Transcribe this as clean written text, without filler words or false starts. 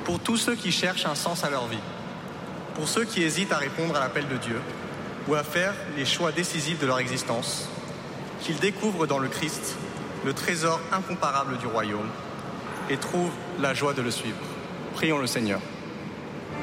Pour tous ceux qui cherchent un sens à leur vie, pour ceux qui hésitent à répondre à l'appel de Dieu ou à faire les choix décisifs de leur existence, qu'ils découvrent dans le Christ le trésor incomparable du royaume et trouvent la joie de le suivre. Prions le Seigneur.